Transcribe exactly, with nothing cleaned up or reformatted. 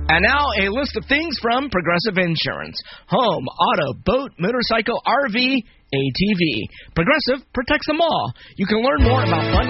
And now, a list of things from Progressive Insurance. Home, auto, boat, motorcycle, R V, A T V. Progressive protects them all. You can learn more about bundling